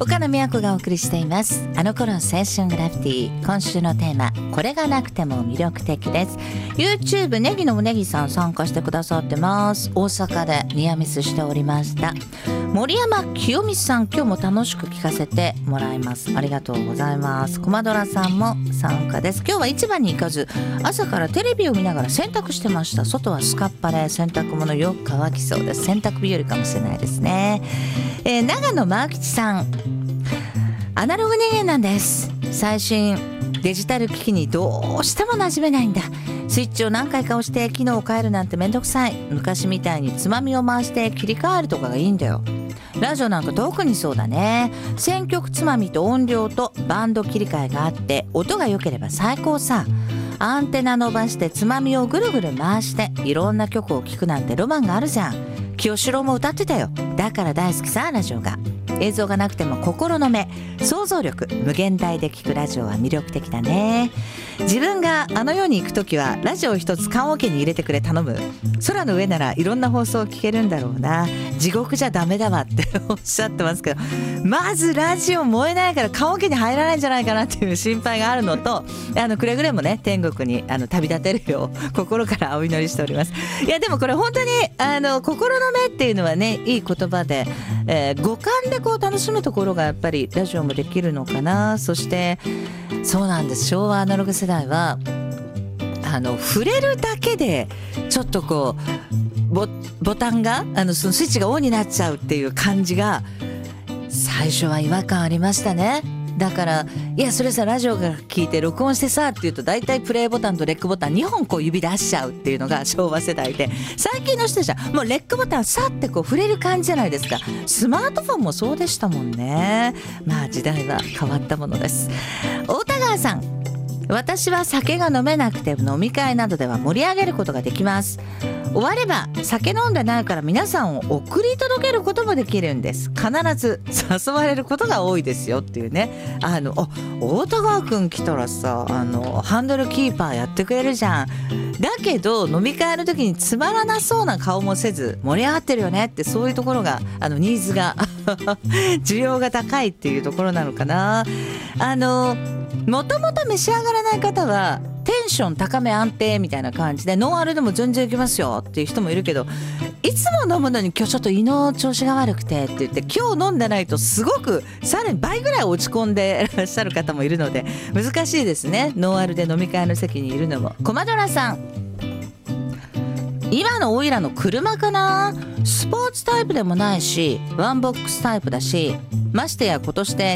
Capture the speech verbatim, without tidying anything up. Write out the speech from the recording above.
岡野美和子がお送りしています。あの頃青春グラフィティ。今週のテーマ、これがなくても魅力的です。 YouTube ネギのおねぎさん参加してくださってます。大阪でニアミスしておりました。森山清美さん、今日も楽しく聞かせてもらいます。ありがとうございます。コマドラさんも参加です。今日は市場に行かず朝からテレビを見ながら洗濯してました。外はスカッパで洗濯物よく乾きそうです。洗濯日和かもしれないですね。えー、長野真吉さん、アナログ人間なんです。最新デジタル機器にどうしても馴染めないんだ。スイッチを何回か押して機能を変えるなんてめんどくさい。昔みたいにつまみを回して切り替えるとかがいいんだよ。ラジオなんか特にそうだね。選曲つまみと音量とバンド切り替えがあって音が良ければ最高さ。アンテナ伸ばしてつまみをぐるぐる回していろんな曲を聴くなんてロマンがあるじゃん。清志郎も歌ってたよ。だから大好きさ、ラジオが。映像がなくても心の目、想像力無限大で聞くラジオは魅力的だね。自分があの世に行くときはラジオ一つ棺桶に入れてくれ頼む。空の上ならいろんな放送を聞けるんだろうな。地獄じゃダメだわっておっしゃってますけど、まずラジオ燃えないから棺桶に入らないんじゃないかなっていう心配があるのと、あのくれぐれもね天国にあの旅立てるよう心からお祈りしております。いやでもこれ本当にあの心の目っていうのはね、いい言葉で、えー、五感でこう楽しむところがやっぱりラジオもできるのかな。そしてそうなんです、昭和アナログ世代はあの触れるだけでちょっとこう ボ, ボタンがあのそのスイッチがオンになっちゃうっていう感じが最初は違和感ありましたね。だからいやそれさラジオが聞いて録音してさっていうと大体プレイボタンとレックボタンにほんこう指出しちゃうっていうのが昭和世代で、最近の人じゃもうレックボタンさってこう触れる感じじゃないですか。スマートフォンもそうでしたもんね。まあ時代は変わったものです。大田川さん、私は酒が飲めなくて飲み会などでは盛り上げることができます。終われば酒飲んでないから皆さんを送り届けることもできるんです。必ず誘われることが多いですよっていうね。あのあ大田川くん来たらさあのハンドルキーパーやってくれるじゃん。だけど飲み会の時につまらなそうな顔もせず盛り上がってるよねって、そういうところがあのニーズが需要が高いっていうところなのかな。あのもともと召し上がらない方はテンション高め安定みたいな感じでノンアルでも全然いきますよっていう人もいるけど、いつも飲むのに今日ちょっと胃の調子が悪くてって言って今日飲んでないとすごくさらに倍ぐらい落ち込んでいらっしゃる方もいるので難しいですね。ノンアルで飲み会の席にいるのも。コマドラさん、今のオイラの車かな。スポーツタイプでもないしワンボックスタイプだし、ましてや今年で